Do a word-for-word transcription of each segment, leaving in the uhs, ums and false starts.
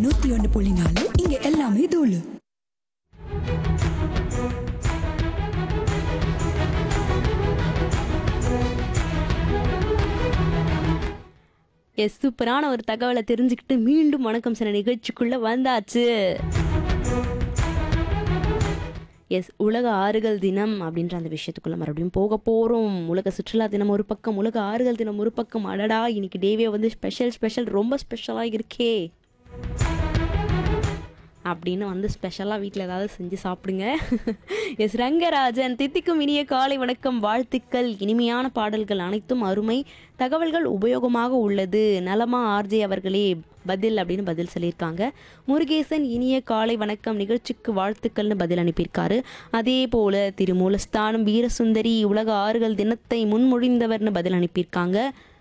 நூத்தி ஒன்று புள்ளி நாலு இங்க எல்லாமே தூளு. எஸ் சூப்பரான ஒரு தகவலை தெரிஞ்சுக்கிட்டு மீண்டும் வணக்கம் சில நிகழ்ச்சிக்குள்ள வந்தாச்சு. எஸ் உலக ஆறுகள் தினம் அப்படின்ற அந்த விஷயத்துக்குள்ள மறுபடியும் போக போகிறோம். உலக சுற்றுலா தினம் ஒரு பக்கம், உலக ஆறுகள் தினம் ஒரு பக்கம். அடடா இன்னைக்கு டேவே வந்து ஸ்பெஷல் ஸ்பெஷல் ரொம்ப ஸ்பெஷலாக இருக்கே அப்படின்னு வந்து ஸ்பெஷலாக வீட்டில் ஏதாவது செஞ்சு சாப்பிடுங்க. எஸ் ரங்கராஜன் தித்திக்கும் இனிய காலை வணக்கம், வாழ்த்துக்கள். இனிமையான பாடல்கள் அனைத்தும் அருமை, தகவல்கள் உபயோகமாக உள்ளது. நலமா ஆர்ஜே அவர்களே பதில் அப்படின்னு பதில் சொல்லியிருக்காங்க. முருகேசன் இனிய காலை வணக்கம், நிகழ்ச்சிக்கு வாழ்த்துக்கள்னு பதில் அனுப்பியிருக்காரு. அதே போல திருமூலஸ்தானம் வீரசுந்தரி உலக ஆறுகள் தினத்தை முன்மொழிந்தவர்னு பதில் அனுப்பியிருக்காங்க.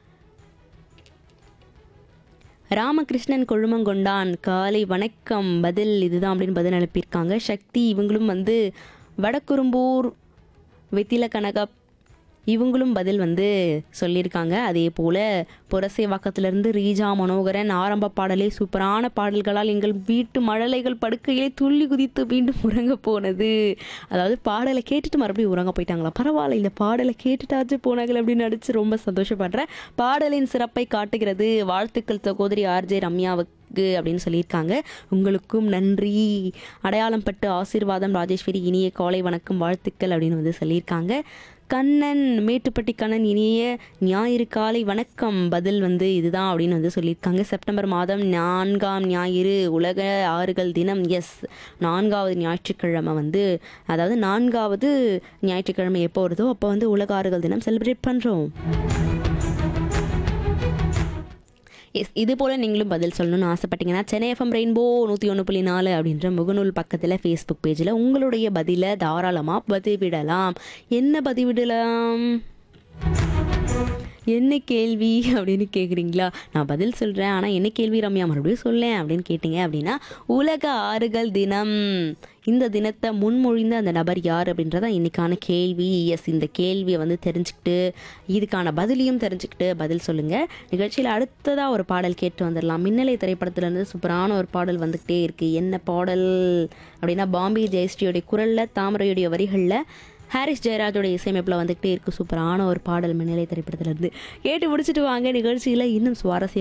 ராமகிருஷ்ணன் கொழுமங்கொண்டான் காலை வணக்கம், பதில் இதுதான் அப்படின்னு பதில் அனுப்பியிருக்காங்க. சக்தி இவங்களும் வந்து வடக்குறும்பூர் வெத்தில கனகப் இவங்களும் பதில் வந்து சொல்லியிருக்காங்க. அதே போல் புரசேவாக்கத்திலிருந்து ரீஜா மனோகரன் ஆரம்ப பாடலே சூப்பரான பாடல்களால் எங்கள் வீட்டு மழலைகள் படுக்கையிலே துள்ளி குதித்து மீண்டும் உறங்க போனது. அதாவது பாடலை கேட்டுட்டு மறுபடியும் உறங்க போயிட்டாங்களா, பரவாயில்ல இந்த பாடலை கேட்டுட்டாச்சு போனார்கள் அப்படின்னு நடிச்சு ரொம்ப சந்தோஷப்படுறேன். பாடலின் சிறப்பை காட்டுகிறது, வாழ்த்துக்கள் சகோதரி ஆர்ஜே ரம்யாவுக்கு அப்படின்னு சொல்லியிருக்காங்க. உங்களுக்கும் நன்றி. அடையாளம் பட்டு ஆசீர்வாதம் ராஜேஸ்வரி இனிய காலை வணக்கம், வாழ்த்துக்கள் அப்படின்னு வந்து சொல்லியிருக்காங்க. கண்ணன் மேட்டுப்பட்டி கண்ணன் இனிய ஞாயிறு காலை வணக்கம், பதில் வந்து இதுதான் அப்படின்னு வந்து சொல்லியிருக்காங்க. செப்டம்பர் மாதம் நான்காம் ஞாயிறு உலக ஆறுகள் தினம். எஸ் நான்காவது ஞாயிற்றுக்கிழமை வந்து, அதாவது நான்காவது ஞாயிற்றுக்கிழமை எப்போ வருதோ அப்போ வந்து உலக ஆறுகள் தினம் செலிப்ரேட் பண்ணுறோம். எஸ் இது போல் நீங்களும் பதில் சொல்லணும்னு ஆசைப்பட்டீங்கன்னா சென்னை எஃப்எம் ரெயின்போ நூற்றி ஒன்று புள்ளி நாலு அப்படின்ற முகநூல் பக்கத்தில் ஃபேஸ்புக் பேஜில் உங்களுடைய பதிலை தாராளமாக பதிவிடலாம். என்ன பதிவிடலாம், என்ன கேள்வி அப்படின்னு கேட்குறீங்களா? நான் பதில் சொல்கிறேன், ஆனால் என்ன கேள்வி ரம்யா மறுபடியும் சொல்லேன் அப்படின்னு கேட்டிங்க அப்படின்னா, உலக ஆறுகள் தினம் இந்த தினத்தை முன்மொழிந்த அந்த நபர் யார் அப்படின்றதான் இன்றைக்கான கேள்வி. எஸ் இந்த கேள்வியை வந்து தெரிஞ்சுக்கிட்டு இதுக்கான பதிலையும் தெரிஞ்சுக்கிட்டு பதில் சொல்லுங்கள். நிகழ்ச்சியில் அடுத்ததாக ஒரு பாடல் கேட்டு வந்துடலாம். மின்னலை திரைப்படத்துலேருந்து சூப்பரான ஒரு பாடல் வந்துக்கிட்டே இருக்குது. என்ன பாடல் அப்படின்னா, பாம்பே ஜெயஸ்ரீயோடைய குரலில் தாமரையுடைய வரிகளில் ஹாரிஸ் ஜெயராஜோட இசையமைப்பில் வந்துக்கிட்டே இருக்குது. சூப்பரான ஒரு பாடல் மின்னலை திரைப்படத்துலேருந்து கேட்டு முடிச்சுட்டு வாங்க. நிகழ்ச்சியில் இன்னும் சுவாரஸ்யம்